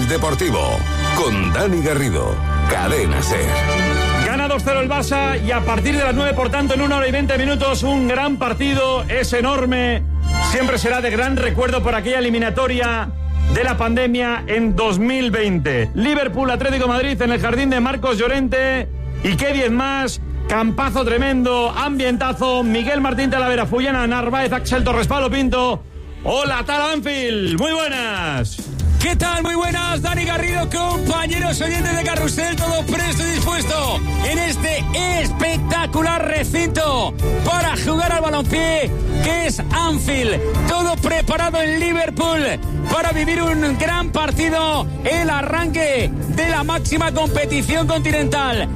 Canal Deportivo, con Dani Garrido, Cadena SER. Gana 2-0 el Barça y a partir de las 9, por tanto, en 1 hora y 20 minutos, un gran partido, es enorme. Siempre será de gran recuerdo por aquella eliminatoria de la pandemia en 2020. Liverpool, Atlético de Madrid en el jardín de Marcos Llorente. Y qué 10 más. Campazo tremendo, ambientazo. Miguel Martín Talavera, Fullana, Narváez, Axel Torres, Pablo Pinto. Hola, tal Anfield. Muy buenas. ¿Qué tal? Muy buenas, Dani Garrido, compañeros oyentes de Carrusel, todo presto y dispuesto en este espectacular recinto para jugar al balompié que es Anfield. Todo preparado en Liverpool para vivir un gran partido, el arranque de la máxima competición continental.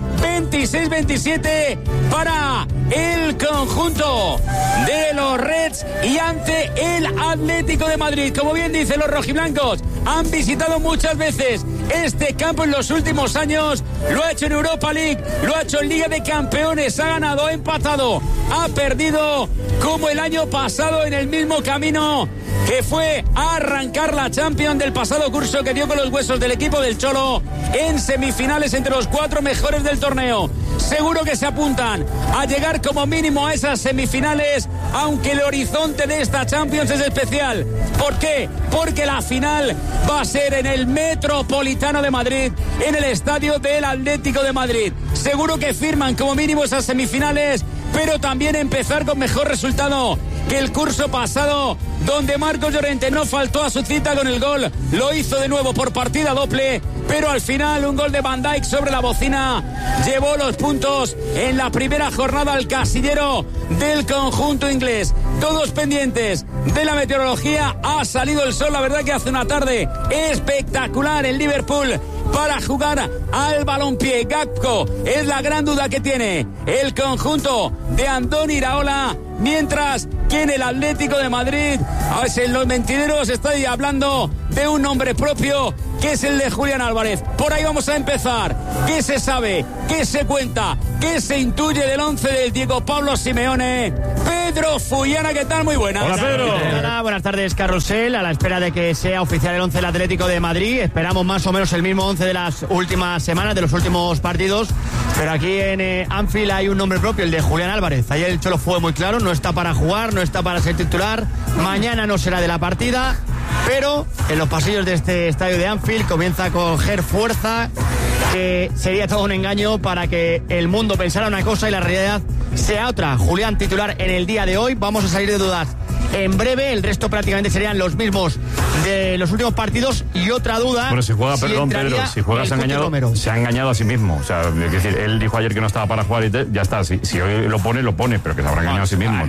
26-27 para el conjunto de los Reds y ante el Atlético de Madrid. Como bien dicen los rojiblancos, han visitado muchas veces este campo en los últimos años. Lo ha hecho en Europa League, lo ha hecho en Liga de Campeones, ha ganado, ha empatado, ha perdido, como el año pasado en el mismo camino que fue a arrancar la Champions del pasado curso, que dio con los huesos del equipo del Cholo en semifinales entre los 4 mejores del torneo. Seguro que se apuntan a llegar como mínimo a esas semifinales, aunque el horizonte de esta Champions es especial. ¿Por qué? Porque la final va a ser en el Metropolitano de Madrid, en el estadio del Atlético de Madrid. Seguro que firman como mínimo esas semifinales, pero también empezar con mejor resultado que el curso pasado, donde Marcos Llorente no faltó a su cita con el gol. Lo hizo de nuevo por partida doble, pero al final un gol de Van Dijk sobre la bocina llevó los puntos en la primera jornada al casillero del conjunto inglés. Todos pendientes de la meteorología. Ha salido el sol, la verdad que hace una tarde espectacular en Liverpool para jugar al balompié. Gakpo es la gran duda que tiene el conjunto de Andoni Iraola, mientras que en el Atlético de Madrid, en los mentideros, estoy hablando de un nombre propio, que es el de Julián Álvarez. Por ahí vamos a empezar. ¿Qué se sabe? ¿Qué se cuenta? ¿Qué se intuye del 11 del Diego Pablo Simeone? Pedro Fullana, ¿qué tal? Muy buenas. Hola, Pedro. Hola, buenas tardes, Carrusel. A la espera de que sea oficial el 11 del Atlético de Madrid. Esperamos más o menos el mismo 11 de las últimas semanas, de los últimos partidos. Pero aquí en Anfield hay un nombre propio, el de Julián Álvarez. Ayer el Cholo fue muy claro, no está para jugar, no está para ser titular. Mañana no será de la partida. Pero en los pasillos de este estadio de Anfield comienza a coger fuerza, que sería todo un engaño para que el mundo pensara una cosa y la realidad sea otra. Julián titular en el día de hoy. Vamos a salir de dudas en breve. El resto prácticamente serían los mismos de los últimos partidos. Y otra duda. Bueno, si juega, perdón, Pedro, si juega se ha engañado a sí mismo. O sea, es decir, él dijo ayer que no estaba para jugar y ya está. Si hoy lo pone, pero que se habrá engañado a sí mismo.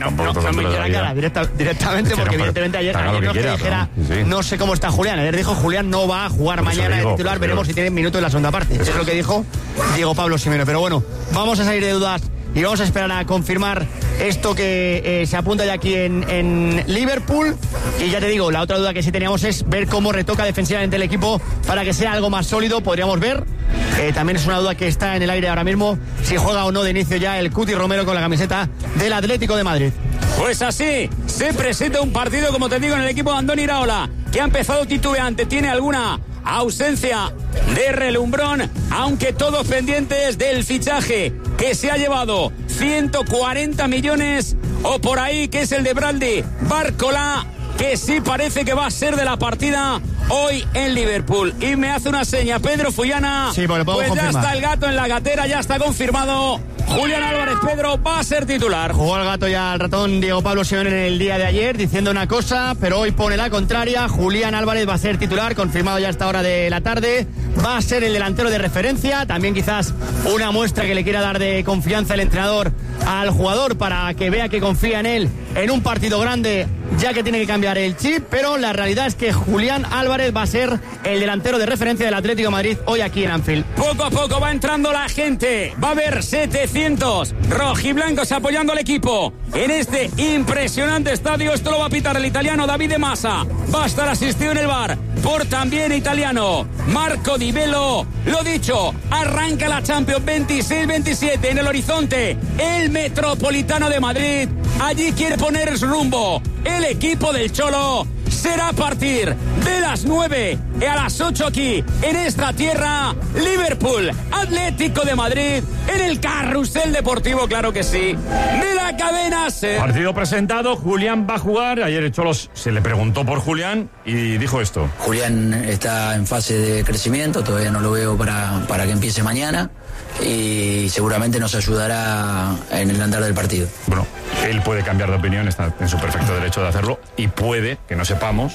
Directamente, porque evidentemente ayer no es que dijera, no sé cómo está Julián. Ayer dijo, Julián no va a jugar mañana de titular, veremos si tiene minutos en la segunda parte. Eso es lo que dijo Diego Pablo Simeone. Pero bueno, vamos a salir de dudas y vamos a esperar a confirmar esto que se apunta ya aquí en Liverpool. Y ya te digo, la otra duda que sí teníamos es ver cómo retoca defensivamente el equipo para que sea algo más sólido. Podríamos ver, también es una duda que está en el aire ahora mismo, si juega o no de inicio ya el Cuti Romero con la camiseta del Atlético de Madrid. Pues así se presenta un partido, como te digo, en el equipo de Andoni Iraola, que ha empezado titubeante, tiene alguna ausencia de relumbrón, aunque todos pendientes del fichaje que se ha llevado 140 millones o por ahí, que es el de Bradley Barcola, que sí parece que va a ser de la partida hoy en Liverpool. Y me hace una seña Pedro Fullana, sí, pues confirmar. Ya está el gato en la gatera, ya está confirmado. Julián Álvarez, Pedro, va a ser titular. Jugó al gato ya al ratón Diego Pablo Simeone en el día de ayer, diciendo una cosa, pero hoy pone la contraria. Julián Álvarez va a ser titular, confirmado ya a esta hora de la tarde. Va a ser el delantero de referencia, también quizás una muestra que le quiera dar de confianza el entrenador al jugador para que vea que confía en él en un partido grande, ya que tiene que cambiar el chip. Pero la realidad es que Julián Álvarez va a ser el delantero de referencia del Atlético de Madrid hoy aquí en Anfield. Poco a poco va entrando la gente, va a haber 700 rojiblancos apoyando al equipo en este impresionante estadio. Esto lo va a pitar el italiano Davide Massa, va a estar asistido en el bar por también italiano Marco Di Bello. Lo dicho, arranca la Champions 26-27 en el horizonte el Metropolitano de Madrid. Allí quiere poner su rumbo el equipo del Cholo. será a partir de las 9 y a las 8 aquí en esta tierra. Liverpool, Atlético de Madrid, en el carrusel deportivo, claro que sí, de la cadena SER. Partido presentado, Julián va a jugar. Ayer Cholos se le preguntó por Julián y dijo esto. Julián está en fase de crecimiento, todavía no lo veo para que empiece mañana y seguramente nos ayudará en el andar del partido. Bueno, él puede cambiar de opinión, está en su perfecto derecho de hacerlo y puede que no sepamos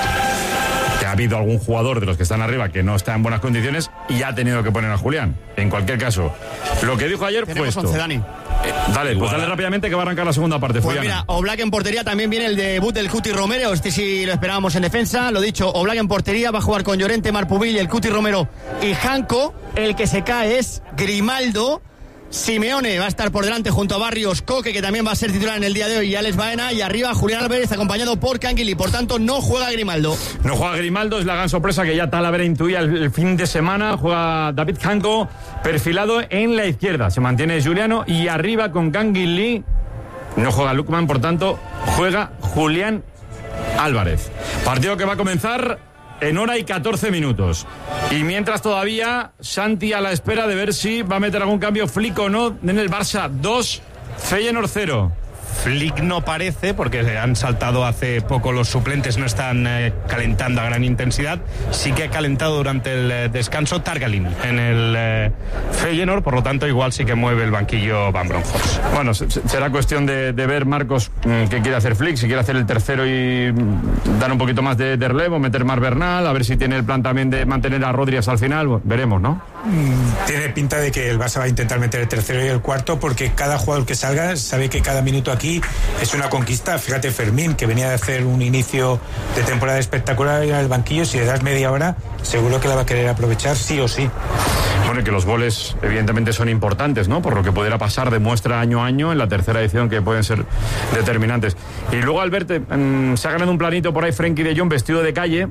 que ha habido algún jugador de los que están arriba que no está en buenas condiciones y ha tenido que poner a Julián. En cualquier caso, lo que dijo ayer fue esto. 11, Dani. Dale, pues dale rápidamente que va a arrancar la segunda parte. Pues mira, Oblak en portería, también viene el debut del Cuti Romero, este sí lo esperábamos en defensa, lo dicho, Oblak en portería, va a jugar con Llorente, Marpubil, el Cuti Romero y Janko. El que se cae es Grimaldo. Simeone va a estar por delante junto a Barrios, Coque, que también va a ser titular en el día de hoy, y Alex Baena, y arriba Julián Álvarez acompañado por Canguilí. Por tanto, no juega Grimaldo. No juega Grimaldo, es la gran sorpresa que ya Talavera intuía el fin de semana. Juega David Janko, perfilado en la izquierda. Se mantiene Juliano y arriba con Canguilí. No juega Lukman, por tanto, juega Julián Álvarez. Partido que va a comenzar en hora y 14 minutos. Y mientras todavía, Santi a la espera de ver si va a meter algún cambio Flick o no en el Barça 2, Feyenoord 0. Flick no parece, porque han saltado hace poco los suplentes, no están calentando a gran intensidad. Sí que ha calentado durante el descanso Targalin en el Feyenoord, por lo tanto igual sí que mueve el banquillo Van Bronckhorst. Bueno, será cuestión de ver, Marcos, qué quiere hacer Flick, si quiere hacer el tercero y dar un poquito más de relevo, meter más Bernal, a ver si tiene el plan también de mantener a Rodríguez al final. Bueno, veremos, ¿no? Tiene pinta de que el Barça va a intentar meter el tercero y el cuarto, porque cada jugador que salga sabe que cada minuto aquí es una conquista. Fíjate, Fermín, que venía de hacer un inicio de temporada espectacular en el banquillo, si le das media hora seguro que la va a querer aprovechar sí o sí. Bueno, y que los goles evidentemente son importantes, ¿no? Por lo que pudiera pasar, demuestra año a año en la tercera edición que pueden ser determinantes. Y luego, Albert, se ha ganado un planito por ahí Frenkie de Jong vestido de calle.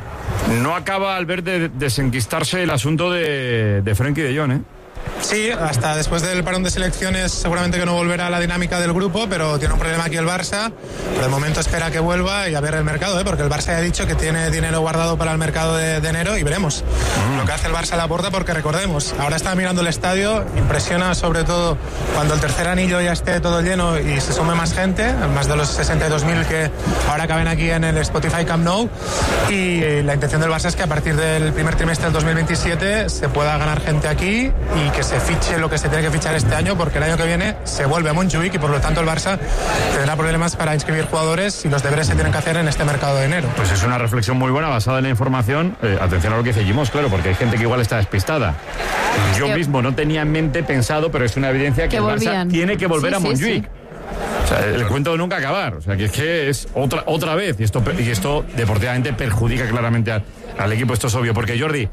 No acaba, Albert, de desenquistarse el asunto de Frenkie de Jong, ¿eh? Sí, hasta después del parón de selecciones seguramente que no volverá a la dinámica del grupo, pero tiene un problema aquí el Barça. Por el momento espera que vuelva y a ver el mercado, porque el Barça ya ha dicho que tiene dinero guardado para el mercado de enero y veremos lo que hace el Barça a la puerta, porque recordemos, ahora está mirando el estadio, impresiona sobre todo cuando el tercer anillo ya esté todo lleno y se sume más gente, más de los 62.000 que ahora caben aquí en el Spotify Camp Nou, y la intención del Barça es que a partir del primer trimestre del 2027 se pueda ganar gente aquí y que se fiche lo que se tiene que fichar este año, porque el año que viene se vuelve a Montjuic y por lo tanto el Barça tendrá problemas para inscribir jugadores y los deberes se tienen que hacer en este mercado de enero. Pues es una reflexión muy buena basada en la información. Atención a lo que dice Jimos, claro, porque hay gente que igual está despistada. Yo mismo no tenía en mente pensado, pero es una evidencia que el Barça tiene que volver a Montjuic. Sí. O sea, el cuento de nunca acabar. O sea, que es otra vez. Y esto deportivamente perjudica claramente al equipo. Esto es obvio. Porque, Jordi,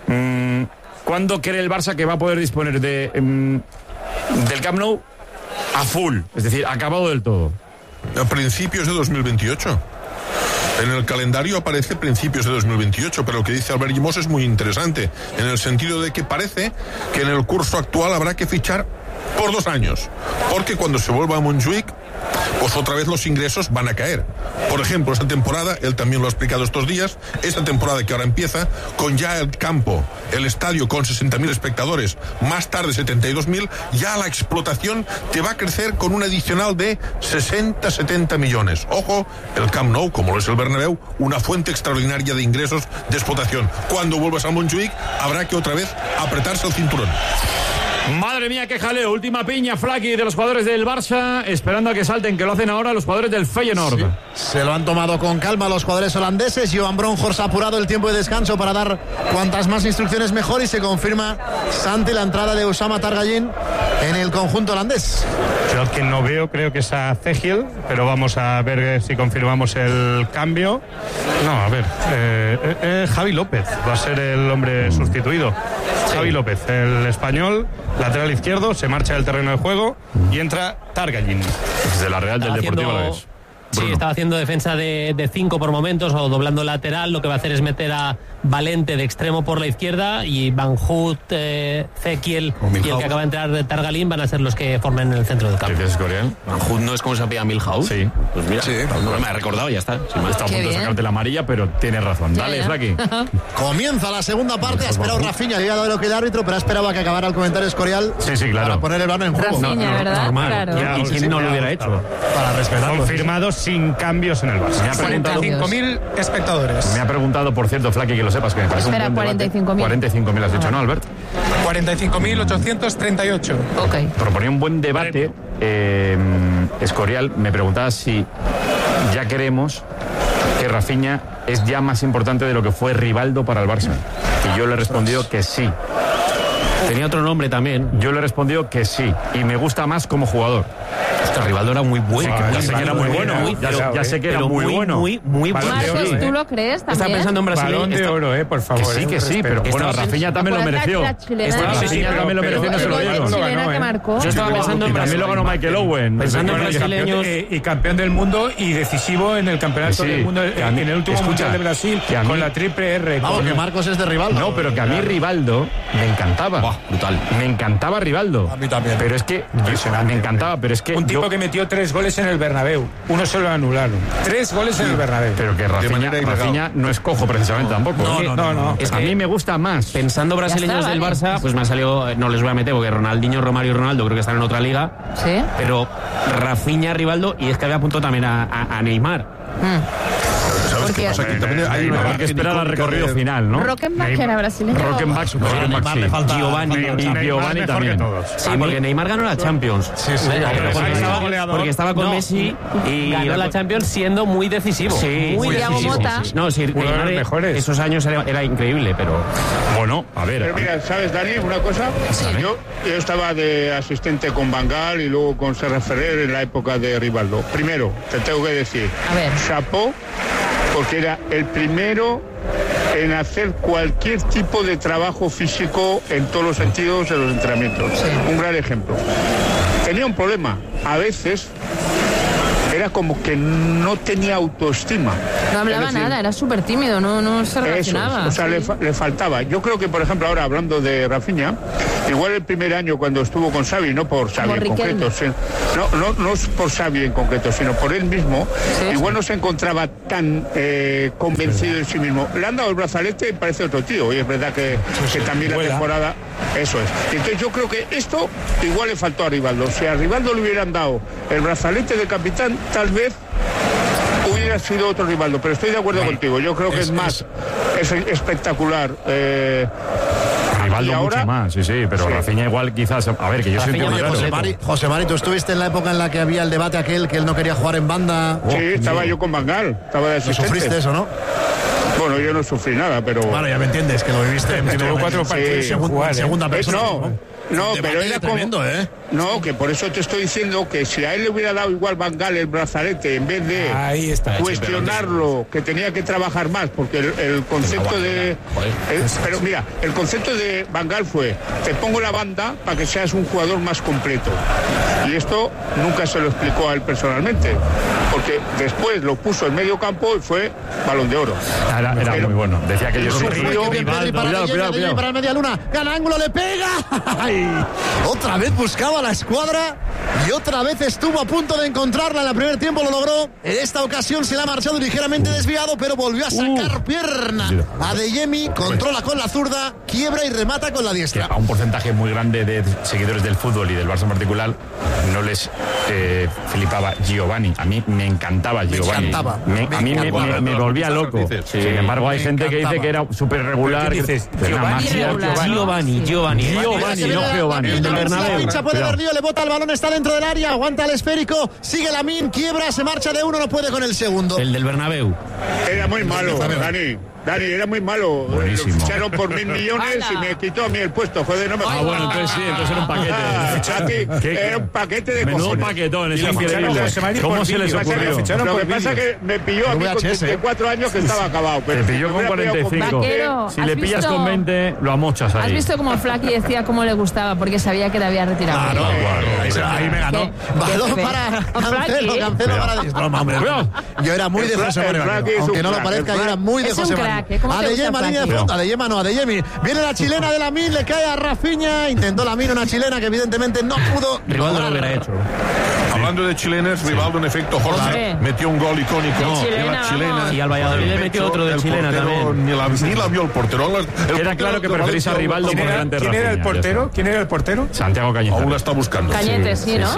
¿cuándo cree el Barça que va a poder disponer del Camp Nou a full? Es decir, acabado del todo. A principios de 2028. En el calendario aparece principios de 2028, pero lo que dice Albert Llimós es muy interesante, en el sentido de que parece que en el curso actual habrá que fichar por 2 años, porque cuando se vuelva a Montjuic, pues otra vez los ingresos van a caer. Por ejemplo, esta temporada, él también lo ha explicado estos días, esta temporada que ahora empieza, con ya el campo, el estadio con 60.000 espectadores, más tarde 72.000, ya la explotación te va a crecer con un adicional de 60-70 millones. Ojo, el Camp Nou, como lo es el Bernabéu, una fuente extraordinaria de ingresos de explotación. Cuando vuelvas a Montjuic, habrá que otra vez apretarse el cinturón. Madre mía, qué jaleo. Última piña, Flaky, de los jugadores del Barça, esperando a que salten, que lo hacen ahora los jugadores del Feyenoord. Sí, se lo han tomado con calma los jugadores holandeses. Johan Bronkhorst ha apurado el tiempo de descanso para dar cuantas más instrucciones mejor, y se confirma, Santi, la entrada de Oussama Targayin en el conjunto holandés. Yo que no veo, creo que es a Cegil, pero vamos a ver si confirmamos el cambio. No, a ver, Javi López va a ser el hombre sustituido. Sí. Javi López, el español, lateral izquierdo, se marcha del terreno de juego y entra Targayin. De la Real del Deportivo Alavés. Sí, estaba haciendo defensa de 5 por momentos o doblando lateral. Lo que va a hacer es meter a Valente de extremo por la izquierda y Van Hout, Zekiel y el que acaba de entrar de Targalín van a ser los que formen en el centro del campo. ¿Qué es Coreal? Van Hout no es como se apellida Milhouse. Sí. Pues mira, no me ha recordado y ya está. Está a punto de sacarte la amarilla, pero tienes razón. Dale, Flaqui. Comienza la segunda parte. Ha esperado Rafinha, le ha dado lo que el árbitro, pero ha esperado a que acabara el comentario Escorial. Sí, claro. Para poner el balón en juego. Rafinha, ¿verdad? Normal. Claro. ¿Y quién no lo hubiera hecho? Para respetarlo. Confirmado sin cambios en el Barça. Me ha preguntado 45.000 espectadores. Me ha preguntado, por cierto, Flaqui, que lo sepas, que me parece Espera, un buen debate. 45.000. 45.000 has dicho, ¿no, Albert? 45.838. Ok. Proponía un buen debate. Escorial me preguntaba si ya creemos que Rafinha es ya más importante de lo que fue Rivaldo para el Barça. Y yo le he respondido que sí. Tenía otro nombre también. Yo le he respondido que sí. Y me gusta más como jugador. Hostia, Rivaldo era muy bueno. Ya sé que era muy bueno. Ya sé que era muy bueno. Muy bueno. Marcos, ¿tú lo crees también? Estaba pensando en Brasil. Balón de oro, por favor. Que sí, pero bueno, Rafinha también lo mereció. Rafinha también lo mereció, no se lo dieron. Chilena que marcó. Yo estaba pensando en también lo ganó Michael Owen. Pensando en brasileños. Y campeón del mundo y decisivo en el campeonato del mundo en el último mundial de Brasil con la triple R. Vamos, que Marcos es de Rivaldo. No, pero que a mí Rivaldo me encantaba. Brutal. Me encantaba Rivaldo. A mí también. Pero es que me encantaba, pero es que un tipo que metió 3 goles en el Bernabéu. Uno se lo anularon. 3 goles en el Bernabéu. Pero que Rafinha no es cojo precisamente tampoco. No. Es que a mí me gusta más. Pensando brasileños del Barça, pues me ha salido, no les voy a meter porque Ronaldinho, Romario y Ronaldo creo que están en otra liga. Sí. Pero Rafinha, Rivaldo y es que había apuntado también a Neymar. ¿Sabes qué pasa? Que también hay Hay que esperar al recorrido final, ¿no? Rockenbach era brasileño. Rockenbach sí. Giovanni también. Sí, porque Neymar ganó la Champions. Porque estaba con Messi y ganó la Champions siendo muy decisivo. Sí, Muy decisivo. Mota. No, sí, Neymar mejores. esos años era increíble, pero Bueno, a ver. Pero mira, ¿sabes, Dani, una cosa? Yo estaba de asistente con Van Gaal y luego con Serra Ferrer en la época de Rivaldo. Primero, te tengo que decir, A ver. chapó, porque era el primero en hacer cualquier tipo de trabajo físico en todos los sentidos de los entrenamientos. Un gran ejemplo. Tenía un problema. A veces era como que no tenía autoestima. No hablaba Es decir, nada, era súper tímido, no se relacionaba. o sea, le faltaba. Yo creo que, por ejemplo, ahora hablando de Rafinha, igual el primer año cuando estuvo con Xavi, no por Xavi en concreto, no es por Xavi en concreto, sino por él mismo, igual no se encontraba tan convencido de sí mismo. Le han dado el brazalete y parece otro tío, y es verdad que también la temporada, eso es. Entonces yo creo que esto igual le faltó a Rivaldo. Si a Rivaldo le hubieran dado el brazalete de capitán, tal vez hubiera sido otro Rivaldo, pero estoy de acuerdo contigo. Yo creo que es espectacular. Rivaldo mucho más, sí, pero Rafinha igual quizás, a ver, que yo soy José Mari, ¿tú estuviste en la época en la que había el debate aquel que él no quería jugar en banda? Sí, estaba yo con Van Gaal, estaba de asistente. ¿Sufriste eso, no? Bueno, yo no sufrí nada, pero... Bueno, ya me entiendes, que lo viviste en Estuvo 4 partidos sin jugar, segunda persona. No, pero era tremendo, como... No, que por eso te estoy diciendo que si a él le hubiera dado igual Van Gaal el brazalete, en vez de cuestionarlo, que tenía que trabajar más, porque el concepto de... pero mira, el concepto de Van Gaal fue, te pongo la banda para que seas un jugador más completo. Y esto nunca se lo explicó a él personalmente, porque después lo puso en medio campo y fue Balón de Oro. Era muy bueno. Decía que yo Cuidado. Para el media luna, gana ángulo, le pega. ¡Ay! Otra vez buscaba la escuadra y otra vez estuvo a punto de encontrarla. En el primer tiempo lo logró. En esta ocasión se le ha marchado ligeramente desviado, pero volvió a sacar pierna. Adeyemi controla con la zurda, quiebra y remata con la diestra. A un porcentaje muy grande de seguidores del fútbol y del Barça en particular no les flipaba Giovanni. A mí me encantaba Giovanni. A mí me volvía loco. Sin embargo, hay gente que dice que era súper regular. Giovanni, no Giovanni. El del Bernabéu. Pincha, puede ver lío, le bota el balón, está dentro del área, aguanta el esférico, sigue Lamine, quiebra, se marcha de uno, no puede con el segundo. El del Bernabéu. Era muy malo, Dani. Dani, era muy malo. Buenísimo. Lo ficharon por 1.000 millones y me quitó a mí el puesto. Joder, no me jodas. Bueno, entonces sí, entonces era un paquete. Era un paquete de menudo cojones. paquetón, es increíble. ¿Cómo se les ocurrió? Lo que pasa es que me pilló a mí con 34 años que estaba acabado. Te pilló con 45. Vaquero, Si le pillas con 20, lo amochas ahí. ¿Has visto cómo Flaky decía cómo le gustaba? Porque sabía que le había retirado. Ahí me ganó. Balón para Cancelo para... Es broma, hombre. Yo era muy de José María. Aunque no lo parezca, yo era muy de José María. Adeyemi, línea de fondo. Adeyemi no, Adeyemi. Viene la chilena de Lamine, le cae a Rafinha. Intentó Lamine una chilena que evidentemente no pudo. Rivaldo lo hubiera hecho. Hablando de chilenes, Rivaldo en efecto, Jorge, metió un gol icónico de la chilena. Y al Valladolid le metió otro de chilena también. Ni la vio el portero. Queda claro que preferís a Rivaldo por delante de Rafinha. ¿Quién era el portero? ¿Quién era el portero? Santiago Cañete. Aún la está buscando. Cañete, sí, ¿no?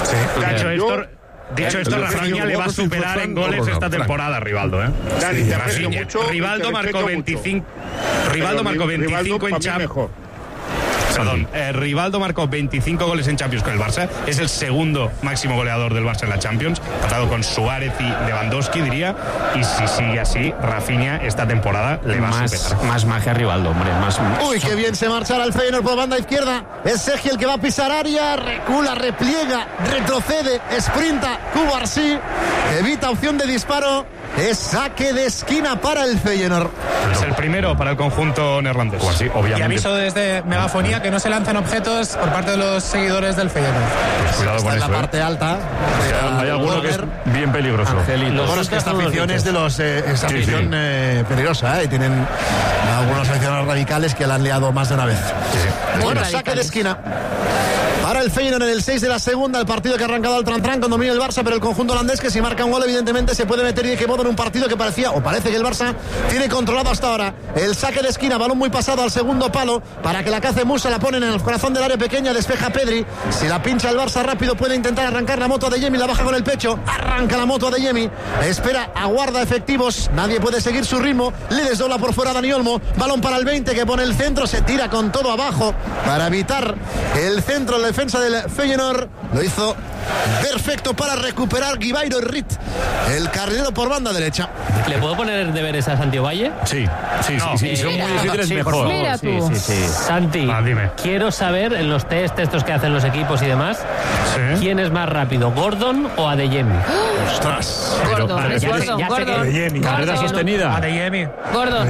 Dicho esto, Rafinha le va a superar en goles esta temporada a Rivaldo, ¿eh? Dani, te aprecio mucho. Rivaldo marcó 25. Rivaldo marcó 25 en Champions. Perdón, Rivaldo marcó 25 goles en Champions con el Barça. Es el segundo máximo goleador del Barça en la Champions, empatado con Suárez y Lewandowski, diría. Y si sigue así, Rafinha esta temporada le va a superar. Más magia a Rivaldo, hombre. Uy, qué bien se marchará el Feyenoord por banda izquierda. Es Sergi el que va a pisar área. Recula, repliega, retrocede, sprinta. Cubarsí evita opción de disparo. Es saque de esquina para el Feyenoord. Es el primero para el conjunto neerlandés. Sí, obviamente. Y aviso desde Megafonía que no se lanzan objetos por parte de los seguidores del Feyenoord. Pues cuidado Está con en la eso. parte alta. Hay alguno que es bien peligroso. Bueno, es que esta afición es de los. Esta afición peligrosa, y tienen algunos aficionados radicales que la han liado más de una vez. Bueno, saque de esquina. Para el Feyenoord en el 6 de la segunda, el partido que ha arrancado al tran-tran con dominio del Barça, pero el conjunto holandés que si marca un gol evidentemente se puede meter y de qué modo en un partido que parecía o parece que el Barça tiene controlado hasta ahora. El saque de esquina, balón muy pasado al segundo palo para que la cace Musa, la ponen en el corazón del área pequeña, despeja Pedri, si la pincha el Barça rápido puede intentar arrancar la moto a Adeyemi, la baja con el pecho, arranca la moto a Adeyemi, espera, aguarda efectivos, nadie puede seguir su ritmo, le desdobla por fuera a Dani Olmo, balón para el 20 que pone el centro, se tira con todo abajo para evitar el centro, la defensa del Feyenoord, lo hizo perfecto para recuperar Guibairo Rit, el carrilero por banda derecha. ¿Le puedo poner deberes a Santi Ovalle? Sí, si son muy difíciles, mejor. Mira tú. Santi, dime. quiero saber en los test estos que hacen los equipos y demás, ¿quién es más rápido, Gordon o Adeyemi? ¡Ostras! Gordon, Gordon. Adeyemi. Carrera sostenida. Adeyemi. Gordon.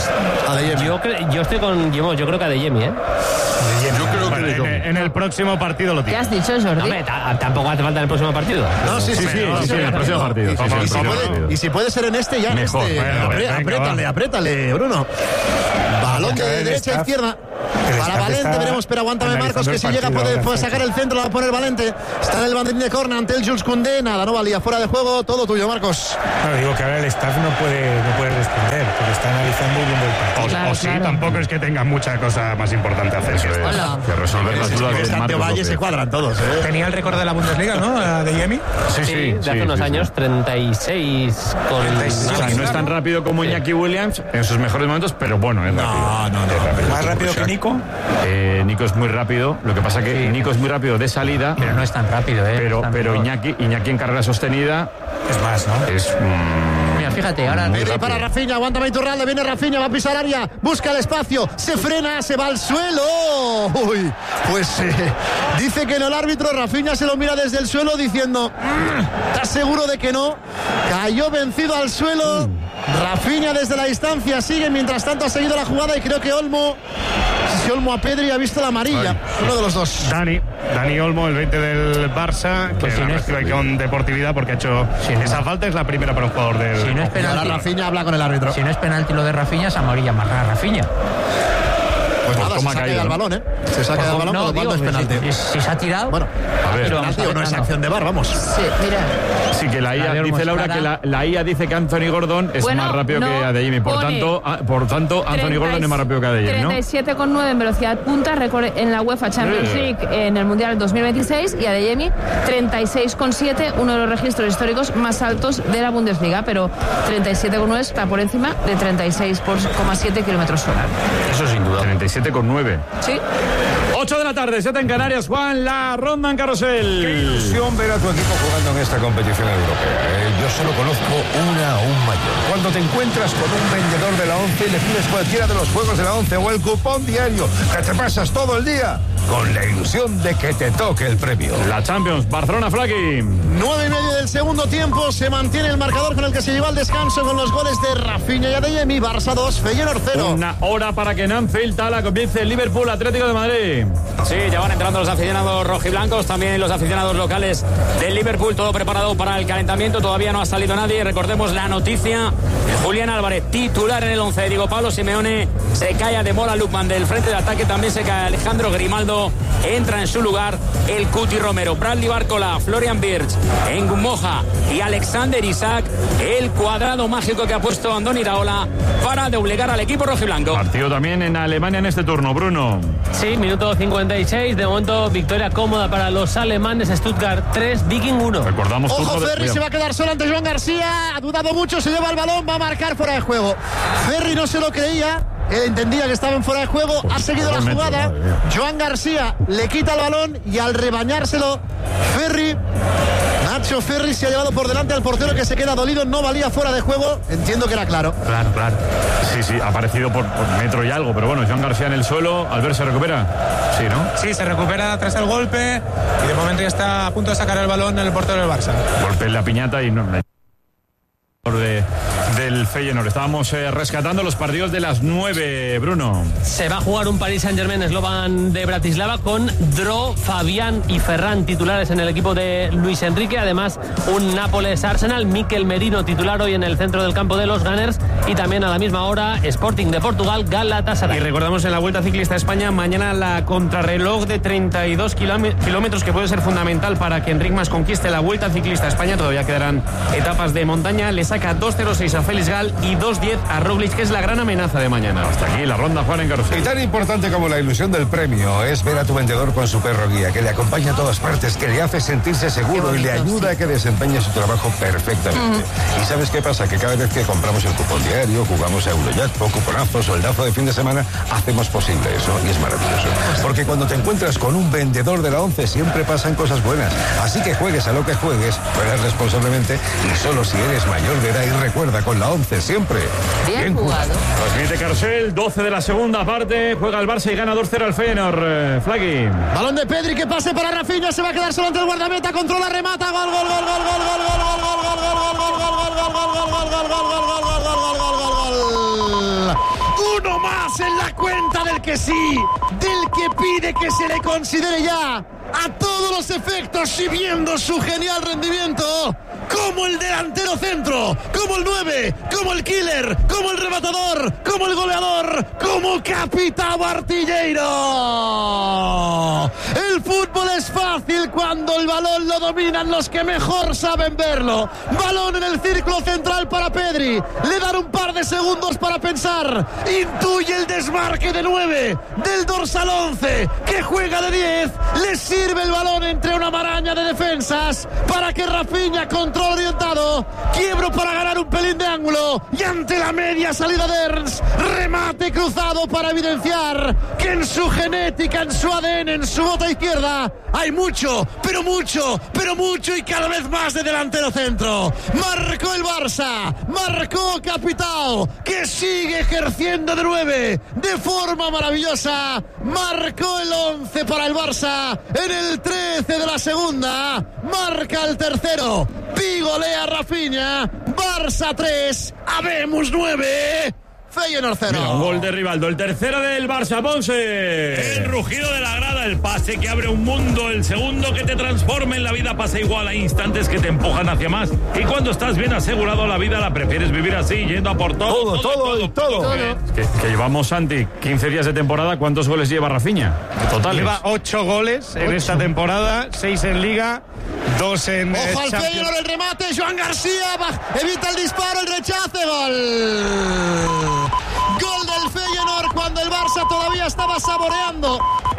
Yo estoy con yo creo que Adeyemi, ¿eh? Yo creo que En el próximo partido lo ¿Qué tiene. has dicho, Jordi? Hombre, tampoco hace falta en el próximo partido. No, sí, en el próximo partido. Y si puede ser en este, ya en Mejor, este. venga, Apriétale, Bruno. Balón de derecha a izquierda. Para Valente, veremos, pero aguántame Marcos, que si llega puede sacar el centro, la va a poner Valente. Está en el banderín de córner ante el Jules Koundé. Nada, no valía, fuera de juego, todo tuyo, Marcos. Bueno, digo que ahora el staff no puede responder, porque está analizando bien el partido. O sí, tampoco es que tenga mucha cosa más importante a hacer. Que resolver las dudas de Santiago Marcos Valle se López. cuadran todos, Tenía el récord de la Bundesliga, ¿no? Adeyemi. Sí, de hace unos años, 36 con... O sea, no es tan rápido como Iñaki Williams en sus mejores momentos, pero bueno, es rápido. ¿Más rápido que Nico? Nico es muy rápido, lo que pasa que Nico es muy rápido de salida, Pero no es tan rápido, pero Iñaki en carrera sostenida Es más, ¿no? es Mira, fíjate, ahora muy Pedri rápido. para Rafinha, aguántame Iturralde, viene Rafinha, va a pisar área, busca el espacio, se frena, se va al suelo. Uy, pues dice que no el árbitro, Rafinha se lo mira desde el suelo diciendo, ¿estás seguro de que no? Cayó vencido al suelo. Rafinha desde la distancia sigue, mientras tanto ha seguido la jugada y creo que Olmo a Pedri ha visto la amarilla. Uno de los dos. Dani Olmo, el 20 del Barça, que si la no es- recibe con deportividad porque ha hecho esa falta, es la primera para un jugador del... si no es Y ahora penalti, Rafinha habla con el árbitro. si no es penalti lo de Rafinha, es amarilla más a Rafinha. Pues nada, se toma saca caído, el ¿no? balón, Se saca el balón, por lo cual no es penalti. Si se ha tirado, Bueno, A ver, pero penalti o no es acción de VAR, vamos. Sí, mira. sí que la IA veo dice más Laura clara. que la IA dice que Anthony Gordon es Bueno, más rápido no, que Adeyemi, por pone tanto Anthony Gordon es más rápido que Adeyemi, ¿no? 37,9 en velocidad punta, récord en la UEFA Champions League en el Mundial 2026, y Adeyemi 36,7, uno de los registros históricos más altos de la Bundesliga, pero 37,9 está por encima de 36,7 kilómetros hora. eso sin duda. 37,9. Sí. 8 de la tarde, 7 en Canarias. Juan, la ronda en Carrusel. Qué ilusión ver a tu equipo jugando en esta competición europea. Yo solo conozco una aún mayor. Cuando te encuentras con un vendedor de la 11 y le pides cualquiera de los juegos de la 11 o el cupón diario, que te pasas todo el día con la ilusión de que te toque el premio. La Champions, Barcelona, Flaqui. 9:30 del segundo tiempo, se mantiene el marcador con el que se lleva al descanso con los goles de Rafinha y Adeyemi. Barça 2, Feyenoord 0. Una hora para que en Anfield Tala comience el Liverpool Atlético de Madrid. Sí, ya van entrando los aficionados rojiblancos, también los aficionados locales del Liverpool, todo preparado para el calentamiento. Todavía no ha salido nadie. Recordemos la noticia: Julián Álvarez, titular en el 11 de Diego Pablo Simeone. Se cae Ademola Lookman del frente de ataque, también se cae Alejandro Grimaldo. Entra en su lugar el Cuti Romero, Bradley Barcola, Florian Wirtz, Engum Moja y Alexander Isak. El cuadrado mágico que ha puesto Andoni Iraola para doblegar al equipo rojiblanco. Partido también en Alemania en este turno, Bruno. Sí, minuto 56. De momento, victoria cómoda para los alemanes. Stuttgart 3, Viking 1. Recordamos. Ojo, Ferri se va a quedar solo ante Joan García. Ha dudado mucho, se lleva el balón, va a marcar fuera de juego. Ferri no se lo creía. Él entendía que estaba en fuera de juego, ha seguido la jugada. Joan García le quita el balón y al rebañárselo, Nacho Ferri se ha llevado por delante al portero, que se queda dolido. No valía fuera de juego, entiendo que era claro. Claro. Sí, ha aparecido por metro y algo, pero bueno, Joan García en el suelo. Albert se recupera. Sí, ¿no? Sí, se recupera tras el golpe y de momento ya está a punto de sacar el balón el portero del Barça. Golpe en la piñata y no. Del Feyenoord. Estábamos rescatando los partidos de las 9, Bruno. Se va a jugar un Paris Saint-Germain Slovan de Bratislava con Dro, Fabián y Ferran titulares en el equipo de Luis Enrique. Además, un Nápoles Arsenal, Mikel Merino titular hoy en el centro del campo de los Gunners. Y también a la misma hora, Sporting de Portugal, Galatasaray. Y recordamos en la Vuelta Ciclista a España, mañana la contrarreloj de 32 kilómetros, que puede ser fundamental para que Enric Mas conquiste la Vuelta Ciclista a España. Todavía quedarán etapas de montaña. Le saca 2.06 a Félix Gal y 2.10 a Roglic, que es la gran amenaza de mañana. Hasta aquí la ronda, Juan, en Carrusel. Y tan importante como la ilusión del premio es ver a tu vendedor con su perro guía, que le acompaña a todas partes, que le hace sentirse seguro y le ayuda a que desempeñe su trabajo perfectamente. ¿Y sabes qué pasa? Que cada vez que compramos el cupón diario, jugamos a Eurojackpot, cuponazo, soldazo de fin de semana, hacemos posible eso, y es maravilloso. Porque cuando te encuentras con un vendedor de la 11 siempre pasan cosas buenas. Así que juegues a lo que juegues, juegas responsablemente y solo si eres mayor de edad. Y recuerda, con la 11 siempre bien jugado. Transmite Carrusel, 12 de la segunda parte. Juega el Barça y gana 2-0 al Feyenoord. Flaqui. Balón de Pedri, que pase para Rafinha, se va a quedar solo ante el guardameta, controla, remata, gol. Uno más en la cuenta del que sí, del que pide que se le considere ya a todos los efectos, y viendo su genial rendimiento como el delantero centro, como el 9, como el killer, como el rematador, como el goleador, como capitán artillero. El fútbol es fácil cuando el balón lo dominan los que mejor saben verlo. Balón en el círculo central para Pedri, le dan un par de segundos para pensar, intuye el desmarque de 9 del dorsal 11 que juega de 10, le sirve el balón entre una maraña de defensas para que Rafinha, control orientado, quiebro para ganar un pelín de ángulo, y ante la media salida de Ernst, remate cruzado para evidenciar que en su genética, en su ADN, en su bota izquierda hay mucho y cada vez más de delantero centro. Marcó el Barça, marcó Capitao, que sigue ejerciendo de 9 de forma maravillosa. Marcó el 11 para el Barça en el 13 de la segunda, marca el tercero, pigolea Rafinha. Barça 3, habemos 9, Feyenoord 0. Mira, un gol de Rivaldo, el tercero del Barça, Ponce. El rugido de la grada, el pase que abre un mundo, el segundo que te transforma en la vida pasa igual, a instantes que te empujan hacia más. Y cuando estás bien asegurado la vida, la prefieres vivir así, yendo a por todo. Que llevamos, Santi, 15 días de temporada. ¿Cuántos goles lleva Rafinha? Totales. Lleva 8 goles en esta temporada, 6 en Liga, 2 en Ojo al Champions. Feyenoord, el remate, Joan García evita el disparo, el rechace, gol del Feyenoord cuando el Barça todavía estaba saboreando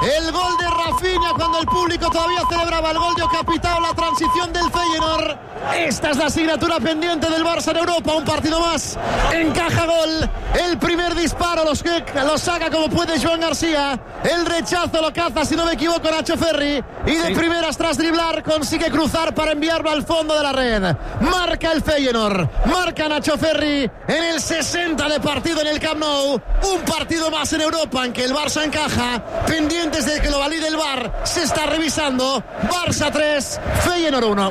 El gol de Rafinha cuando el público todavía celebraba el gol de Capitao, la transición del Feyenoord. Esta es la asignatura pendiente del Barça en Europa. Un partido más. Encaja gol. El primer disparo lo saca como puede Joan García. El rechazo lo caza, si no me equivoco, Nacho Ferri. Y de primeras, tras driblar, consigue cruzar para enviarlo al fondo de la red. Marca el Feyenoord. Marca Nacho Ferri en el 60 de partido en el Camp Nou. Un partido más en Europa en que el Barça encaja. Pendientes de que lo valide el VAR. Se está revisando. Barça 3, Feyenoord 1.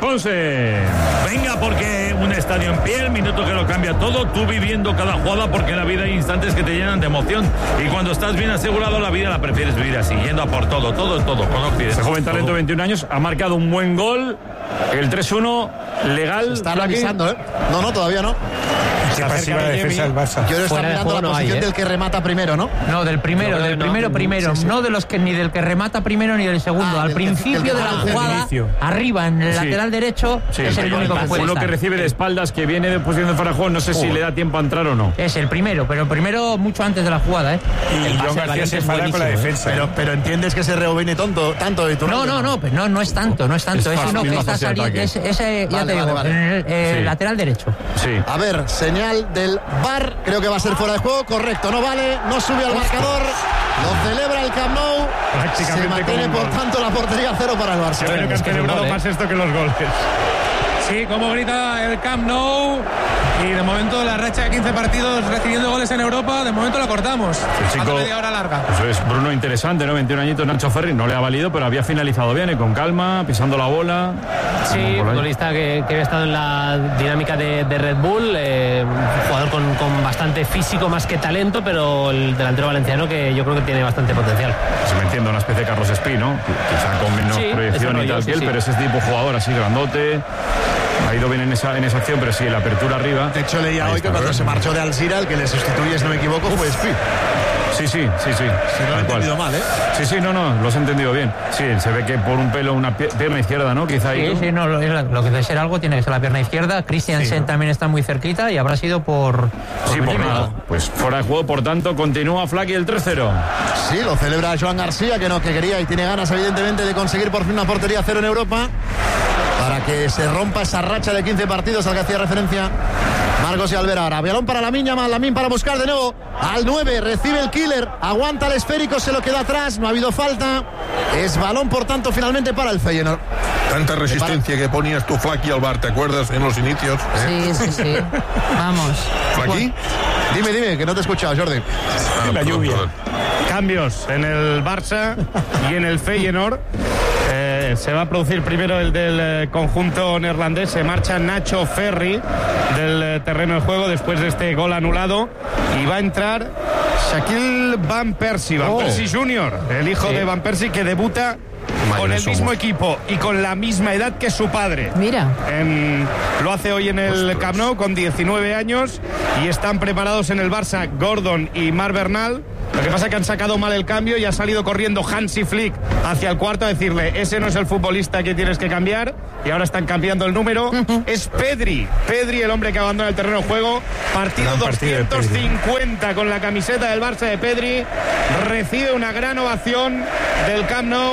Venga, porque un estadio en pie, el minuto que lo cambia todo, tú viviendo cada jugada, porque en la vida hay instantes que te llenan de emoción. Y cuando estás bien asegurado, la vida la prefieres vivir así, yendo a por todo, con Occidente. Este joven talento, 21 años, ha marcado un buen gol. El 3-1, legal. Se está revisando, ¿eh? No, todavía no. Se pasiva la defensa del Barça. Yo está mirando la posición del que remata primero, ¿no? No, del primero, primero. Sí. No de los que ni del que remata primero ni del segundo. Al principio de la jugada, arriba, en el lateral derecho, es el único que puede uno estar. Que recibe de espaldas, que viene de posición de Farajón, no sé si le da tiempo a entrar o no. Es el primero, pero primero mucho antes de la jugada, ¿eh? Y Joan García se enfada con la defensa. Pero entiendes que se rebobine tanto y tú no es tanto. Es uno que está saliendo, ese, ya te digo, el lateral derecho. Sí. A ver, señal del VAR, creo que va a ser fuera de juego, correcto, no vale, no sube al marcador, lo celebra el Camp Nou, se mantiene por tanto la portería 0 para el Barça. Creo que han celebrado más esto que los goles. Sí, como grita el Camp Nou. Y de momento la racha de 15 partidos recibiendo goles en Europa, de momento la cortamos. El chico, media hora larga. Eso es, Bruno, interesante, ¿no? 21 añitos, Nacho Ferri, no le ha valido, pero había finalizado bien, con calma, pisando la bola. Sí, futbolista que había estado en la dinámica de Red Bull, un jugador con bastante físico más que talento, pero el delantero valenciano que yo creo que tiene bastante potencial. Se me entiende, una especie de Carlos Espí, ¿no? Quizá con menos proyección y tal que él, pero ese tipo de jugador así grandote. Ha ido bien en esa acción, pero sí, la apertura arriba. De hecho, leía hoy que cuando se marchó de Alzira, el que le sustituye, si no me equivoco, fue Espí. Sí. Si no lo he entendido mal, ¿eh? Sí, no, lo has entendido bien. Sí, se ve que por un pelo una pierna izquierda, ¿no? Quizá ahí. Sí, lo que debe ser algo tiene que ser la pierna izquierda. Christiansen también está muy cerquita y habrá sido por nada. Pues fuera de juego, por tanto, continúa Flaky el 3-0. Sí, lo celebra Joan García, que quería y tiene ganas, evidentemente, de conseguir por fin una portería 0 en Europa, para que se rompa esa racha de 15 partidos al que hacía referencia Marcos y Alvera. Ahora, balón para Lamine para buscar de nuevo al 9, recibe el killer, aguanta el esférico, se lo queda atrás, no ha habido falta, es balón por tanto finalmente para el Feyenoord. Tanta resistencia que ponías tú, Flaky, al bar, ¿te acuerdas en los inicios? Sí. Vamos. ¿Flaky? Dime, que no te he escuchado, Jordi. La lluvia. Cambios en el Barça y en el Feyenoord. Se va a producir primero el del conjunto neerlandés. Se marcha Nacho Ferri del terreno de juego después de este gol anulado. Y va a entrar Shaquille Van Persie Jr., el hijo de Van Persie, que debuta con el mismo equipo y con la misma edad que su padre. Mira. Lo hace hoy en el Camp Nou con 19 años y están preparados en el Barça Gordon y Marc Bernal. Lo que pasa es que han sacado mal el cambio y ha salido corriendo Hansi Flick hacia el cuarto a decirle: ese no es el futbolista que tienes que cambiar, y ahora están cambiando el número. Es Pedri, el hombre que abandona el terreno de juego. Partido 250 con la camiseta del Barça de Pedri. Recibe una gran ovación del Camp Nou.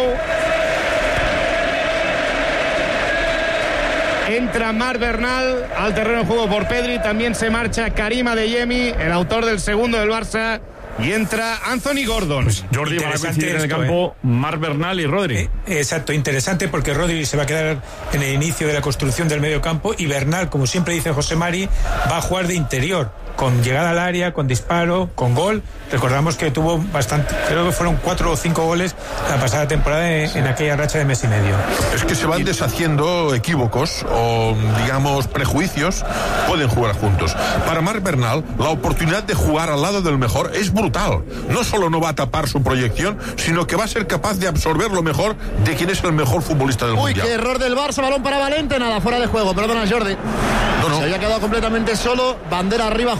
Entra Marc Bernal al terreno de juego por Pedri. También se marcha Karim Adeyemi, el autor del segundo del Barça. Y entra Anthony Gordon. Pues Jordi, va a coincidir en el campo Marc Bernal y Rodri. Exacto, interesante, porque Rodri se va a quedar en el inicio de la construcción del medio campo y Bernal, como siempre dice José Mari, va a jugar de interior, con llegada al área, con disparo, con gol. Recordamos que tuvo bastante, creo que fueron 4 o 5 goles la pasada temporada en aquella racha de mes y medio. Es que se van deshaciendo equívocos o, digamos, prejuicios, pueden jugar juntos. Para Marc Bernal, la oportunidad de jugar al lado del mejor es brutal. No solo no va a tapar su proyección, sino que va a ser capaz de absorber lo mejor de quien es el mejor futbolista del mundial. Qué error del Barça, balón para Valente, nada, fuera de juego, perdona Jordi. Se había quedado completamente solo, bandera arriba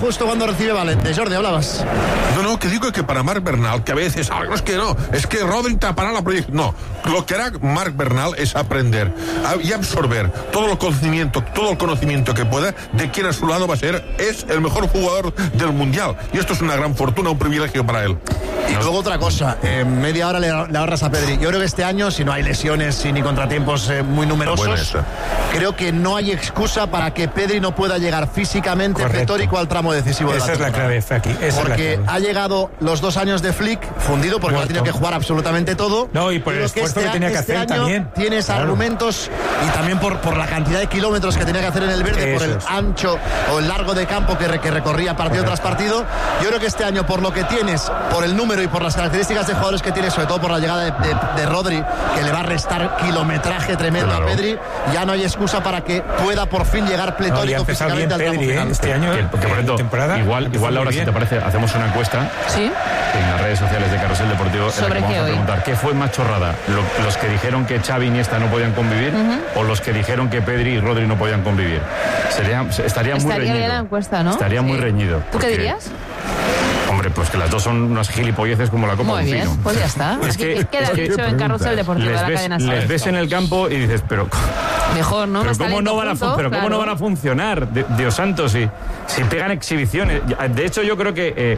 justo cuando recibe Valente. Jordi, hablabas. No, que digo que para Marc Bernal, que a veces, es que Rodri tapará la proyección. No, lo que hará Marc Bernal es aprender y absorber todo el conocimiento que pueda de quién a su lado es el mejor jugador del Mundial. Y esto es una gran fortuna, un privilegio para él. Y luego otra cosa, media hora le ahorras a Pedri. Yo creo que este año, si no hay lesiones ni contratiempos muy numerosos, creo que no hay excusa para que Pedri no pueda llegar físicamente pletórico al tramo decisivo de la temporada. Esa es la clave, Faki. Porque ha llegado los 2 años de Flick fundido, porque ha tenido que jugar absolutamente todo. No, y por el esfuerzo que tenía que hacer también. Tienes argumentos, y también por la cantidad de kilómetros que tenía que hacer en el verde, por el ancho o el largo de campo que recorría partido tras partido. Yo creo que este año, por lo que tienes, por el número y por las características de jugadores que tiene, sobre todo por la llegada de Rodri, que le va a restar kilometraje tremendo a Pedri, ya no hay excusa para que pueda por fin llegar pletórico físicamente al tramo final. Este año, temporada, igual Laura, si te parece, hacemos una encuesta en las redes sociales de Carrusel Deportivo, en la que vamos a preguntar qué fue más chorrada, los que dijeron que Xavi y Iniesta no podían convivir o los que dijeron que Pedri y Rodri no podían convivir. Estaría muy reñido. Bien la encuesta, ¿no? Estaría muy reñido. ¿Tú qué dirías? Hombre, pues que las dos son unas gilipolleces como la copa de un pino. Muy bien, pues ya está. Queda dicho en Carrusel Deportivo de la cadena SER. Les ves en el campo y dices, pero... Mejor, ¿no? Pero ¿cómo no van a funcionar? Dios santo, si pegan exhibiciones. De hecho, yo creo que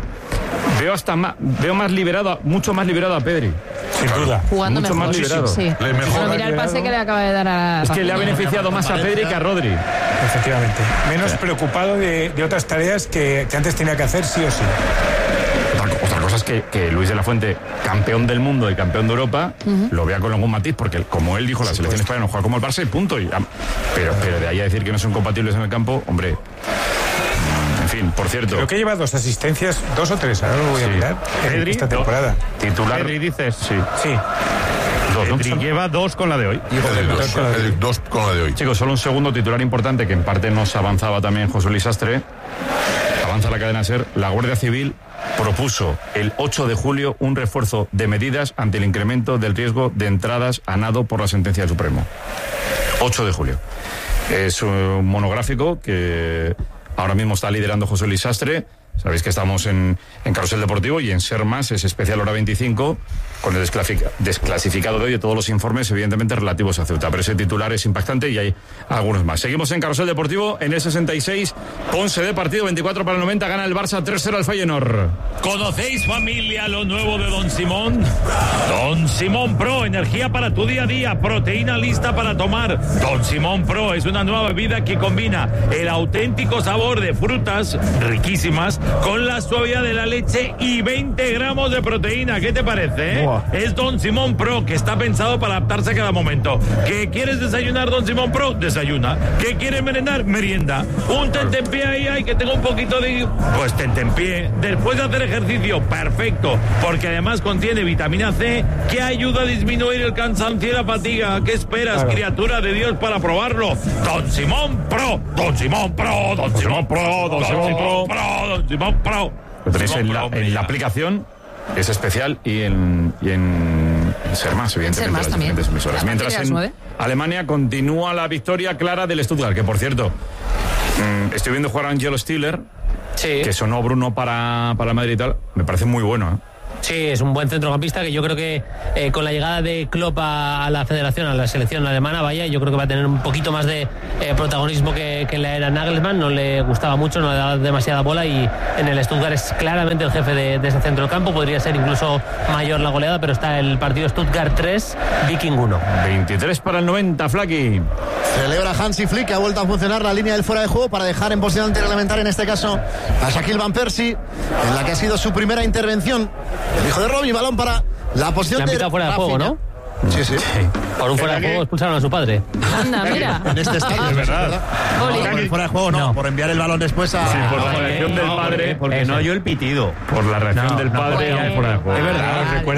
veo más liberado, mucho más liberado a Pedri. Sin duda. Jugando mucho mejor. Más liberado. Sí. Mira el pase que le acaba de dar a... Es que le ha beneficiado más a Pedri que a Rodri. Efectivamente. Menos preocupado de otras tareas que antes tenía que hacer sí o sí. Otra cosa es que Luis de la Fuente, campeón del mundo y campeón de Europa, lo vea con algún matiz, porque como él dijo, la selección española no juega como el Barça y punto. Pero de ahí a decir que no son compatibles en el campo, hombre... En fin, por cierto... Creo que lleva 2 asistencias, 2 o 3, ahora lo voy a mirar, Pedri, esta temporada. Titular. Pedri, dices. Sí. Pedri lleva 2 con la de hoy. 2 con la de hoy. Chicos, solo un segundo titular importante que en parte nos avanzaba también José Luis Sastre. Avanza la cadena SER. La Guardia Civil propuso el 8 de julio un refuerzo de medidas ante el incremento del riesgo de entradas a nado por la sentencia del Supremo. 8 de julio. Es un monográfico que ahora mismo está liderando José Luis Sastre. Sabéis que estamos en Carrusel Deportivo y en Ser Más es especial hora 25 con el desclasificado de hoy de todos los informes, evidentemente relativos a Ceuta. Pero ese titular es impactante y hay algunos más. Seguimos en Carrusel Deportivo en el 66. Ponce de partido, 24 para el 90. Gana el Barça 3-0 al Feyenoord. ¿Conocéis, familia, lo nuevo de Don Simón? Don Simón Pro, energía para tu día a día, proteína lista para tomar. Don Simón Pro es una nueva bebida que combina el auténtico sabor de frutas riquísimas con la suavidad de la leche y 20 gramos de proteína. ¿Qué te parece? Es Don Simón Pro, que está pensado para adaptarse a cada momento. ¿Qué quieres desayunar, Don Simón Pro? Desayuna. ¿Qué quieres merendar? Merienda. Un tentempié ahí, que tengo un poquito de... Pues tentempié. Después de hacer ejercicio, perfecto. Porque además contiene vitamina C, que ayuda a disminuir el cansancio y la fatiga. ¿Qué esperas, criatura de Dios, para probarlo? Don Simón Pro. Don Simón Pro. Don Simón Pro. Don Simón Pro. Don Simón Pro. Lo tenéis en la aplicación. Es especial y en Ser Más, evidentemente, las diferentes emisoras. Mientras en Alemania continúa la victoria clara del Stuttgart, que por cierto, estoy viendo jugar a Angelo Stiller, que sonó Bruno para Madrid y tal, me parece muy bueno, ¿eh? Sí, es un buen centrocampista que yo creo que con la llegada de Klopp a la federación, a la selección alemana, yo creo que va a tener un poquito más de protagonismo que en la era Nagelsmann. No le gustaba mucho, no le daba demasiada bola y en el Stuttgart es claramente el jefe de ese centrocampo. Podría ser incluso mayor la goleada, pero está el partido Stuttgart 3, Viking 1. 23 para el 90, Flaky. Celebra Hansi Flick, que ha vuelto a funcionar la línea del fuera de juego para dejar en posición reglamentaria, en este caso, a Shaquille Van Persie, en la que ha sido su primera intervención. El hijo de Robby, balón para la posición de fuera de juego, ¿no? Sí. Por un fuera de juego expulsaron a su padre. Anda, mira. En este estadio, es verdad. Por el fuera de juego no, por enviar el balón después a... Sí, por la reacción del padre. Porque no oyó el pitido. Por la reacción del padre a un fuera de juego. Es verdad. Recuerda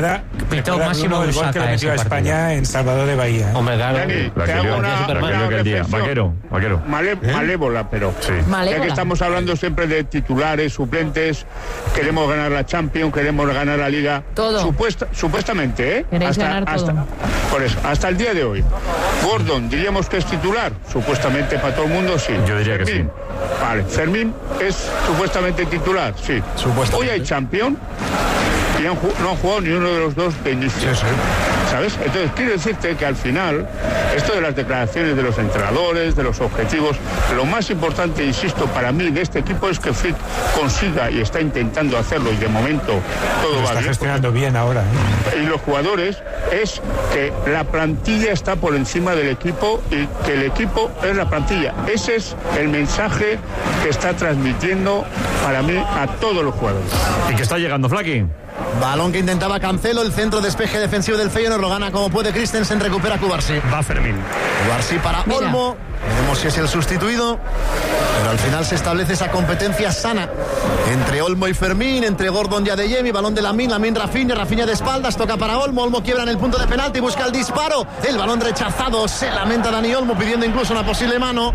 Pitó Máximo el gol que le metió a España en Salvador de Bahía. Hombre, claro. Dani, te hago una reflexión Vaquero. Malévola, pero ya que estamos hablando siempre de titulares, suplentes, queremos ganar la Champions, queremos ganar la Liga. Todo. Supuestamente, Queréis ganar todo. Por eso, hasta el día de hoy. Gordon, diríamos que es titular. Supuestamente para todo el mundo, sí. Yo diría Fermín, que sí. Vale, Fermín es supuestamente titular, sí. Hoy hay Champions y no han jugado ni uno de los dos de inicio. ¿Sabes? Entonces, quiero decirte que al final, esto de las declaraciones de los entrenadores, de los objetivos, lo más importante, insisto, para mí de este equipo es que Flick consiga, y está intentando hacerlo, y de momento todo va bien. Está gestionando bien ahora. Y los jugadores, es que la plantilla está por encima del equipo y que el equipo es la plantilla. Ese es el mensaje que está transmitiendo para mí a todos los jugadores. ¿Y que está llegando, Flaki? Balón que intentaba Cancelo, el centro despeje defensivo del Feyenoord, lo gana como puede Christensen, recupera Cubarsí. Va Fermín. Cubarsí para Olmo, veremos si es el sustituido, pero al final se establece esa competencia sana entre Olmo y Fermín, entre Gordon y Adeyemi, balón de Lamine Rafinha de espaldas, toca para Olmo quiebra en el punto de penalti, busca el disparo, el balón rechazado, se lamenta Dani Olmo pidiendo incluso una posible mano,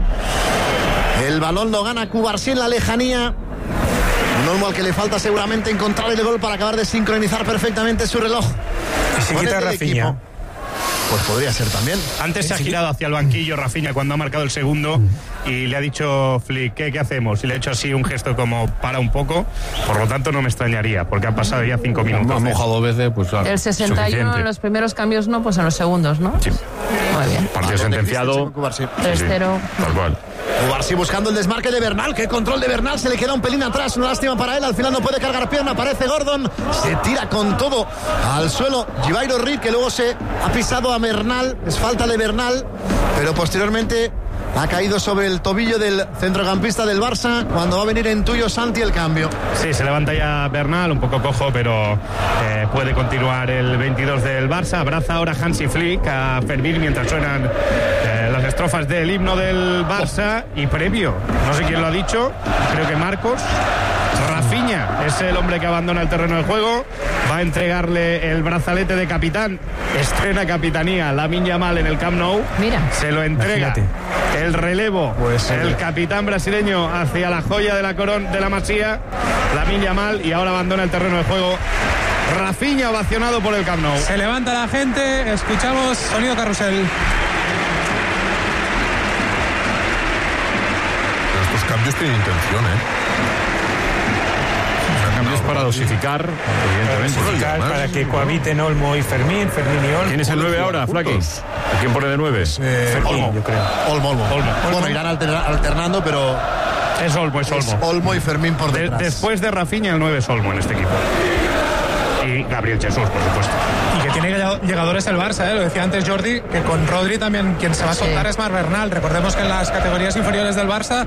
el balón lo gana Cubarsí en la lejanía. Un Olmo al que le falta seguramente encontrar el gol para acabar de sincronizar perfectamente su reloj. Y se quita Rafinha. Pues podría ser también. Antes se ha girado hacia el banquillo Rafinha cuando ha marcado el segundo y le ha dicho Flick, ¿qué hacemos? Y le ha hecho así un gesto como para un poco. Por lo tanto no me extrañaría, porque han pasado ya 5 minutos. Ha mojado 2 veces, pues claro. El 61 en los primeros cambios no, pues en los segundos, ¿no? Sí. Muy bien. Partido sentenciado. 3-0. Tal cual. Cubarsí buscando el desmarque de Bernal, qué control de Bernal, se le queda un pelín atrás, una lástima para él, al final no puede cargar pierna, aparece Gordon, se tira con todo al suelo, Givairo Reed, que luego se ha pisado a Bernal, es falta de Bernal, pero posteriormente ha caído sobre el tobillo del centrocampista del Barça, cuando va a venir en tuyo Santi el cambio. Sí, se levanta ya Bernal, un poco cojo, pero puede continuar el 22 del Barça. Abraza ahora Hansi Flick a Fermín mientras suenan las estrofas del himno del Barça. Y previo, no sé quién lo ha dicho, creo que Marcos. Rafinha es el hombre que abandona el terreno de juego, va a entregarle el brazalete de capitán, estrena capitanía Lamine Yamal en el Camp Nou. Mira, se lo entrega. Imagínate. El relevo, pues, el capitán brasileño hacia la joya de la corona de la Masía, Lamine Yamal, y ahora abandona el terreno de juego Rafinha, ovacionado por el Camp Nou. Se levanta la gente, escuchamos sonido carrusel. Estos cambios tienen intención, Cambios para dosificar, evidentemente. Para que cohabiten Olmo y Fermín y Olmo. ¿Quién es el 9 ahora, Flaki? ¿A quién pone de 9? Fermín, yo creo. Olmo. Bueno, irán alternando, pero es Olmo. Olmo y Fermín por detrás. Después de Rafinha, el 9 es Olmo en este equipo. Y Gabriel Jesús, por supuesto. Y que tiene llegadores el Barça, lo decía antes Jordi, que con Rodri también quien se va a soltar es más Bernal. Recordemos que en las categorías inferiores del Barça,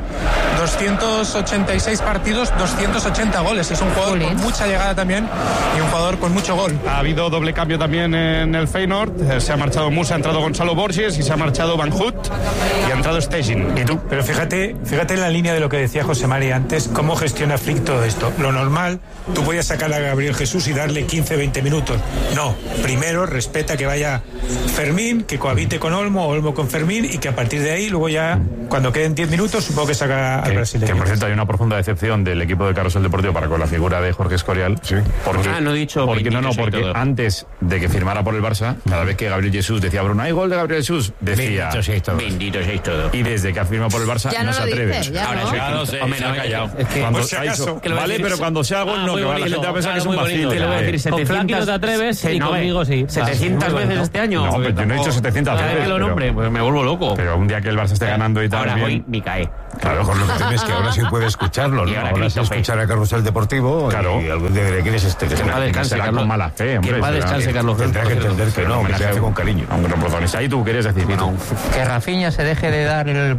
286 partidos, 280 goles. Es un jugador con mucha llegada también y un jugador con mucho gol. Ha habido doble cambio también en el Feyenoord. Se ha marchado Musa, ha entrado Gonzalo Borges y se ha marchado Van Hout y ha entrado Stegen. ¿Y tú? Pero fíjate en la línea de lo que decía José Mari antes, cómo gestiona Flick todo esto. Lo normal, tú podías sacar a Gabriel Jesús y darle 15-20 minutos. No, primero respeta que vaya Fermín, que cohabite con Olmo con Fermín, y que a partir de ahí, luego ya, cuando queden 10 minutos, supongo que saca al brasileño. Que por cierto hay una profunda decepción del equipo de Carrusel Deportivo para con la figura de Jorge Escorial. Sí. Porque, no he dicho. Porque antes de que firmara por el Barça, cada vez que Gabriel Jesús decía, Bruno, hay gol de Gabriel Jesús, decía, bendito seis todo. Y desde que ha firmado por el Barça ya no se atreve. Ya no sé, hombre, no ha callado. Cuando vale, pero cuando sea gol no, que la gente va a pensar que es un vacío. Te lo voy a decir, 700 no te atreves y conmigo sí. 700 veces este año. No, pero yo no he dicho 700 veces. Que lo nombre, pues me vuelvo loco. Pero un día que el Barça esté ganando y tal. Ahora voy, me cae. Claro, con lo que tienes que ahora sí puede escucharlo, ¿no? Ahora sí escuchar a Carrusel Deportivo. Claro. Y algún día de quién es este. Que no descanse, Carlos. Con mala fe, hombre. Que va a descanse, Carlos. Tendrá que entender que no, que se hace con cariño. Aunque no protagonista. Ahí tú querías decir, ¿no? Que Rafinha se deje de dar el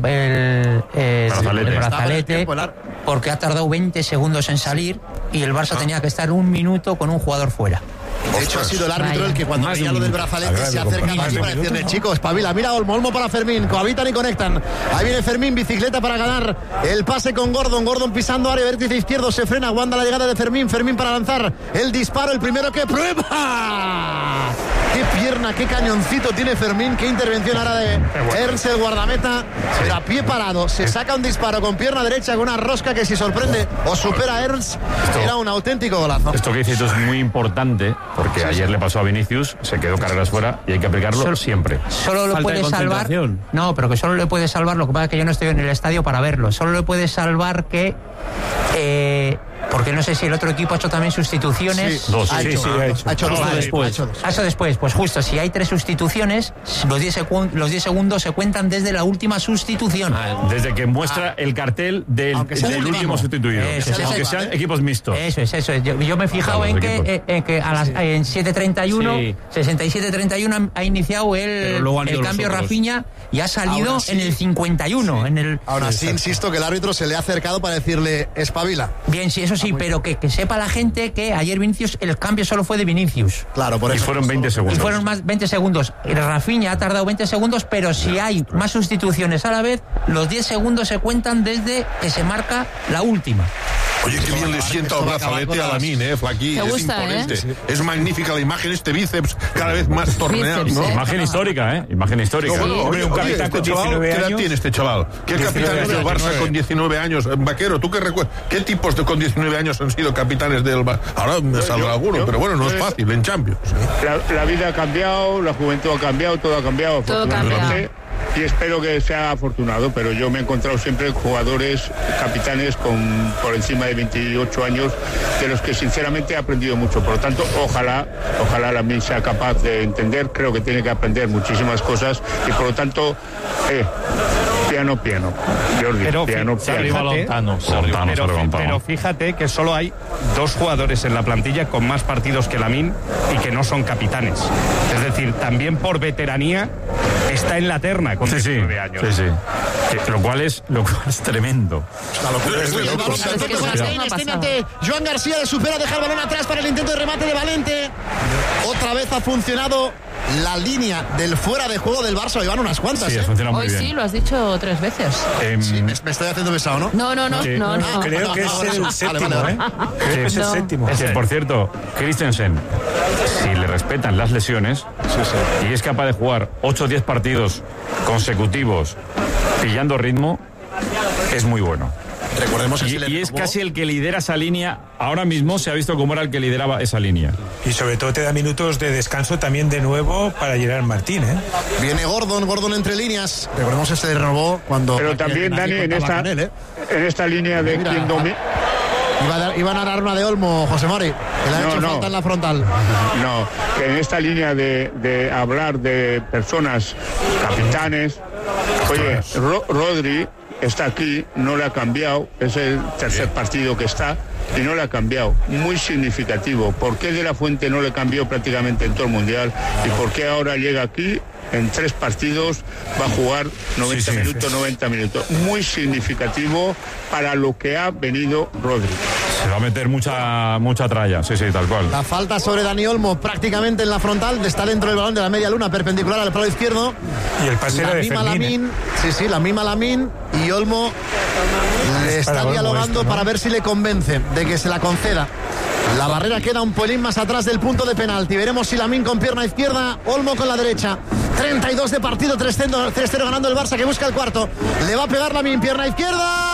brazalete porque ha tardado 20 segundos en salir y el Barça tenía que estar un minuto con un jugador fuera. De hecho, ha sido el árbitro el que cuando veía lo del brazalete se acerca más para decirle, chicos, espabila, mira Olmo para Fermín, cohabitan y conectan. Ahí viene Fermín, bicicleta para ganar el pase con Gordon pisando área, vértice izquierdo, se frena, aguanta la llegada de Fermín para lanzar el disparo, el primero que prueba. pierna, qué cañoncito tiene Fermín, qué intervención ahora de Ernst, el guardameta, pero a pie parado, se saca un disparo con pierna derecha con una rosca que si sorprende o supera a Ernst, era un auténtico golazo. Esto que dices es muy importante, porque ayer le pasó a Vinicius, se quedó carreras fuera y hay que aplicarlo siempre. Solo lo puede salvar. No, pero que solo le puede salvar, lo que pasa es que yo no estoy en el estadio para verlo, solo le puede salvar que porque no sé si el otro equipo ha hecho también sustituciones. Sí, dos. Ha hecho dos después. Ha hecho después. Pues justo, si hay 3 sustituciones, los 10 segundos se cuentan desde la última sustitución. Desde que muestra el cartel del último sustituido. Aunque sean equipos mixtos. Eso es. Yo me he fijado en que en 7:31, 67:31 ha iniciado el cambio Rafinha y ha salido en el 51. Ahora sí, insisto que el árbitro se le ha acercado para decirle espabila. Bien, sí, eso sí, pero que sepa la gente que ayer Vinicius, el cambio solo fue de Vinicius. Claro, por eso. Y fueron 20 segundos. Y fueron más 20 segundos. Rafinha ha tardado 20 segundos, pero si hay más sustituciones a la vez, los 10 segundos se cuentan desde que se marca la última. Oye, qué bien le sienta el brazalete a Lamine, Flaquí. Es imponente. Es magnífica la imagen, este bíceps cada vez más torneado, ¿no? Imagen histórica, Imagen histórica. Oye, un capitán con 19 años. ¿Qué edad tiene este chaval? ¿Qué capitanes del Barça con 19 años? Vaquero, ¿tú qué recuerdas? ¿Qué tipos con 19 años han sido capitanes del Barça? Ahora me saldrá alguno, pero bueno, no es fácil en Champions. La vida ha cambiado, la juventud ha cambiado, todo ha cambiado. Todo cambia. Y espero que sea afortunado, pero yo me he encontrado siempre jugadores, capitanes por encima de 28 años, de los que sinceramente he aprendido mucho. Por lo tanto, ojalá Lamine sea capaz de entender, creo que tiene que aprender muchísimas cosas y por lo tanto, piano, Jordi, pero fíjate que solo hay 2 jugadores en la plantilla con más partidos que Lamine y que no son capitanes. Es decir, también por veteranía está en la terna con 19 años. Sí. Lo cual es tremendo. Joan García le supera, deja el balón atrás para el intento de remate de Valente. Otra vez ha funcionado la línea del fuera de juego del Barça. Iban unas cuantas. Sí, ha funcionado muy bien. Hoy sí, lo has dicho 3 veces. Sí, me estoy haciendo pesado, ¿no? No. Creo que es el séptimo, Creo que es el séptimo. Por cierto, Christensen, si le respetan las lesiones y es capaz de jugar 8 o 10 partidos consecutivos pillando ritmo, es muy bueno. Recordemos que y es casi el que lidera esa línea. Ahora mismo se ha visto cómo era el que lideraba esa línea. Y sobre todo te da minutos de descanso también de nuevo para Gerard Martín, Viene Gordon entre líneas. Recordemos que se renovó cuando... Pero también, Dani, en esta línea de quien domina... Iban a dar una de Olmo, José Mari. Que le ha hecho falta en la frontal. No, en esta línea de hablar de personas, capitanes... Oye, Rodri está aquí, no le ha cambiado, es el tercer partido que está y no le ha cambiado. Muy significativo. ¿Por qué De La Fuente no le cambió prácticamente en todo el Mundial? ¿Y por qué ahora llega aquí? En 3 partidos va a jugar 90 minutos. Muy significativo para lo que ha venido Rodri. Se va a meter mucha tralla, sí, tal cual. La falta sobre Dani Olmo prácticamente en la frontal, está dentro del balón de la media luna, perpendicular al palo izquierdo. Y el pase de Fermín. La mima Lamine y Olmo le está dialogando para ver si le convence de que se la conceda. La barrera queda un pelín más atrás del punto de penalti. Veremos si Lamine con pierna izquierda, Olmo con la derecha. 32 de partido, 3-0 ganando el Barça, que busca el cuarto. Le va a pegar Lamine, pierna izquierda.